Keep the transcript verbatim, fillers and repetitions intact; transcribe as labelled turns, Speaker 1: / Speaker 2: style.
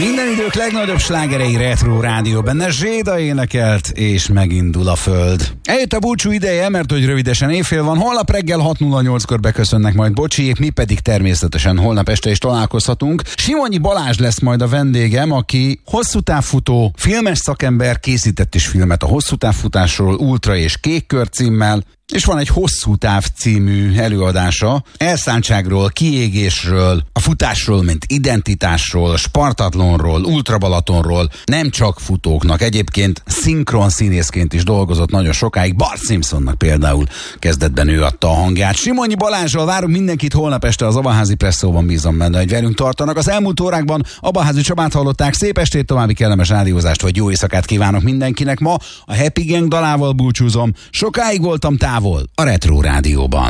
Speaker 1: Minden idők legnagyobb slágerei Retro Rádió, benne Zséda énekelt, és megindul a föld. Eljött a búcsú ideje, mert hogy rövidesen éjfél van, holnap reggel hat nulla nyolckor beköszönnek majd Bocsiék, mi pedig természetesen holnap este is találkozhatunk. Simonyi Balázs lesz majd a vendégem, aki hosszú távfutó, filmes szakember, készített is filmet a hosszú távfutásról, Ultra és Kék kör címmel, és van egy Hosszú táv című előadása, elszántságról, kiégésről, a futásról, mint identitásról, Spartatlonról, Ultrabalatonról, nem csak futóknak. Egyébként szinkron színészként is dolgozott nagyon sokáig, Bart Simpsonnak például kezdetben ő adta a hangját. Simonyi Balázsral várunk mindenkit holnap este az Abaházi Presszóban, bízom benne, hogy velünk tartanak. Az elmúlt órákban Abaházi Csabát hallották, szép estét, további kellemes rádiózást vagy jó éjszakát kívánok mindenkinek. Ma a Happy Gang dalával búcsúzom, sokáig voltam távol a Retro Rádióban.